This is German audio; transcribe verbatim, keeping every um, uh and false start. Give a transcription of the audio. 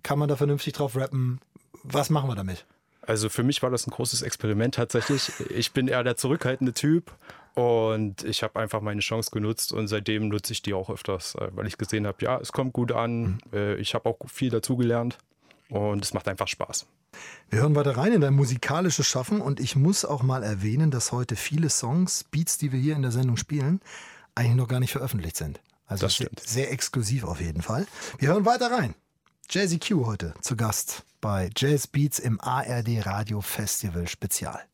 Kann man da vernünftig drauf rappen? Was machen wir damit? Also für mich war das ein großes Experiment tatsächlich. Ich bin eher der zurückhaltende Typ und ich habe einfach meine Chance genutzt und seitdem nutze ich die auch öfters, weil ich gesehen habe, ja, es kommt gut an, mhm. ich habe auch viel dazugelernt und es macht einfach Spaß. Wir hören weiter rein in dein musikalisches Schaffen und ich muss auch mal erwähnen, dass heute viele Songs, Beats, die wir hier in der Sendung spielen, eigentlich noch gar nicht veröffentlicht sind. Also das stimmt. Sehr, sehr exklusiv auf jeden Fall. Wir hören weiter rein. Jazzy Q heute zu Gast bei Jazz Beats im A R D Radio Festival Spezial.